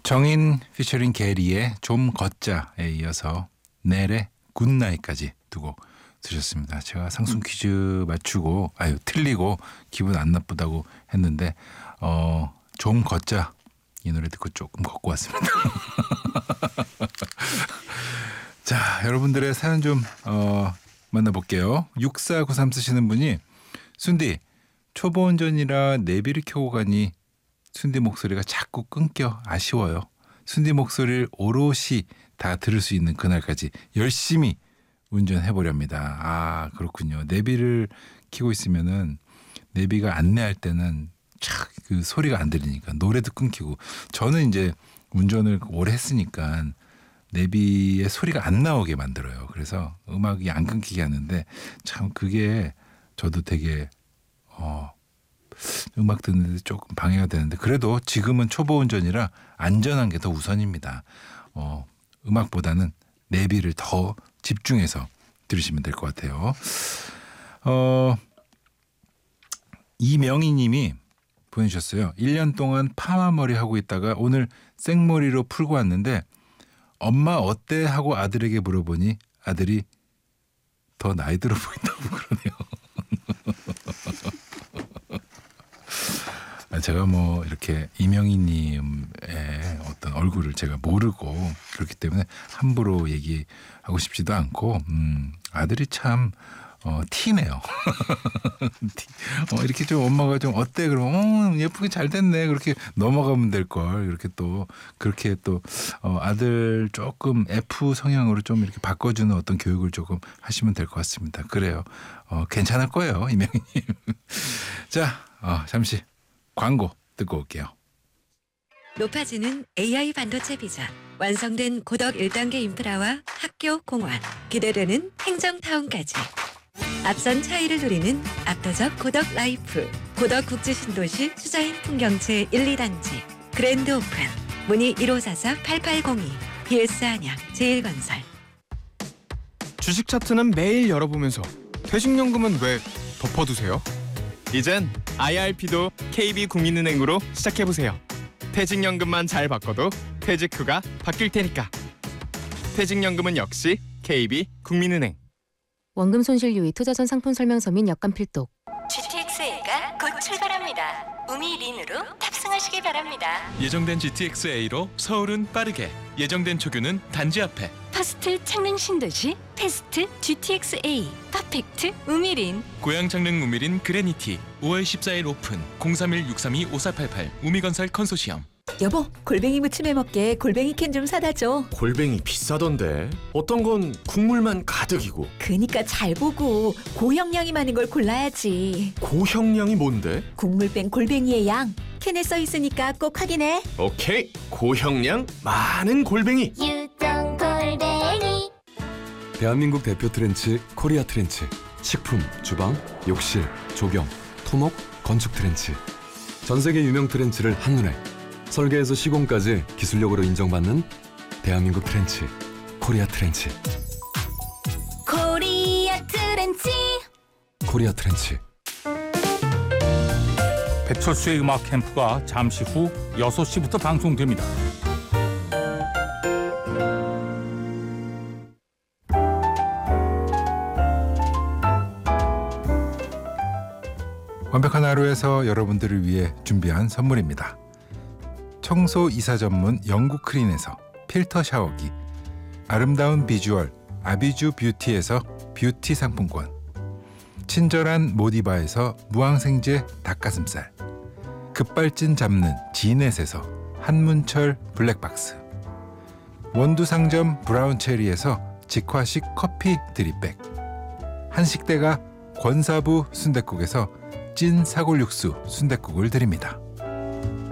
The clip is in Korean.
정인 피처링 게리의 좀 걷자에 이어서 넬의 굿나잇까지 두고 드셨습니다. 제가 상품 퀴즈 맞추고 틀리고 기분 안 나쁘다고 했는데 좀 걷자 이 노래 듣고 조금 걷고 왔습니다. 자, 여러분들의 사연 좀 만나볼게요. 6493 쓰시는 분이 순디 초보 운전이라 내비를 켜고 가니 순디 목소리가 자꾸 끊겨 아쉬워요. 순디 목소리를 오롯이 다 들을 수 있는 그날까지 열심히 운전해보렵니다. 아, 그렇군요. 내비를 켜고 있으면은 내비가 안내할 때는 착 그 소리가 안 들리니까 노래도 끊기고, 저는 이제 운전을 오래 했으니까 내비의 소리가 안 나오게 만들어요. 그래서 음악이 안 끊기게 하는데 참 그게 저도 되게 음악 듣는데 조금 방해가 되는데, 그래도 지금은 초보 운전이라 안전한 게 더 우선입니다. 음악보다는 내비를 더 집중해서 들으시면 될 것 같아요. 이명희 님이 보내주셨어요. 1년 동안 파마머리 하고 있다가 오늘 생머리로 풀고 왔는데 엄마 어때? 하고 아들에게 물어보니 아들이 더 나이 들어 보인다고 그러네요. 제가 뭐 이렇게 이명희님의 어떤 얼굴을 제가 모르고 그렇기 때문에 함부로 얘기하고 싶지도 않고, 아들이 참 티네요. 이렇게 좀 엄마가 좀 어때? 그러면 예쁘게 잘 됐네. 그렇게 넘어가면 될 걸. 이렇게 또 그렇게 또 아들 조금 F 성향으로 좀 이렇게 바꿔주는 어떤 교육을 조금 하시면 될 것 같습니다. 그래요. 괜찮을 거예요, 이명희님. 자, 잠시 광고 듣고 올게요. 높아지는 AI 반도체 비전, 완성된 고덕 1단계 인프라와 학교, 공원, 기대되는 행정타운까지. 앞선 차이를 누리는 압도적 고덕 라이프, 고덕 국제신도시 수자인 풍경채 1, 2단지 그랜드 오픈. 문의 1544-8802 BS 안양 제1건설. 주식 차트는 매일 열어보면서 퇴직연금은 왜 덮어두세요? 이젠 IRP도 KB국민은행으로 시작해보세요. 퇴직연금만 잘 바꿔도 퇴직 후가 바뀔 테니까. 퇴직연금은 역시 KB국민은행. 원금 손실 유의 투자전 상품 설명서 및 약관 필독. GTX-A가 곧 출발합니다. 우미린으로 탑승하시기 바랍니다. 예정된 GTX-A로 서울은 빠르게, 예정된 초규는 단지 앞에. 퍼스트 창릉 신도시 패스트 GTX-A 퍼펙트 우미린. 고양 창릉 우미린 그레니티 5월 14일 오픈. 031-632-5488 우미건설 컨소시엄. 여보, 골뱅이 무침해 먹게 골뱅이 캔 좀 사다 줘. 골뱅이 비싸던데. 어떤 건 국물만 가득이고. 그니까 잘 보고 고형량이 많은 걸 골라야지. 고형량이 뭔데? 국물 뺀 골뱅이의 양. 캔에 써 있으니까 꼭 확인해. 오케이, 고형량 많은 골뱅이. 유정 골뱅이. 대한민국 대표 트렌치 코리아 트렌치. 식품, 주방, 욕실, 조경, 토목, 건축 트렌치. 전 세계 유명 트렌치를 한눈에, 설계에서 시공까지 기술력으로 인정받는 대한민국 트렌치, 코리아 트렌치. 코리아 트렌치. 코리아 트렌치. 배철수의 음악 캠프가 잠시 후 6시부터 방송됩니다. 완벽한 하루에서 여러분들을 위해 준비한 선물입니다. 청소 이사 전문 영국 크린에서 필터 샤워기, 아름다운 비주얼 아비주 뷰티에서 뷰티 상품권, 친절한 모디바에서 무항생제 닭가슴살, 급발진 잡는 지넷에서 한문철 블랙박스, 원두 상점 브라운 체리에서 직화식 커피 드립백, 한식대가 권사부 순댓국에서 찐 사골육수 순댓국을 드립니다.